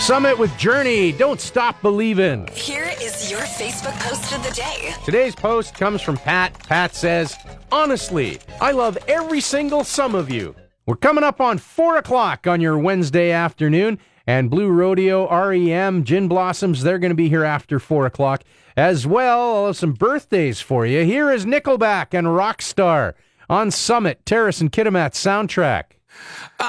Summit with Journey. Don't stop believing. Here is your Facebook post of the day. Today's post comes from Pat. Pat says, honestly, I love every single some of you. We're coming up on 4 o'clock on your Wednesday afternoon, and Blue Rodeo, REM, Gin Blossoms, they're going to be here after 4 o'clock as well. I'll have some birthdays for you. Here is Nickelback and Rockstar on Summit, Terrace and Kitimat soundtrack.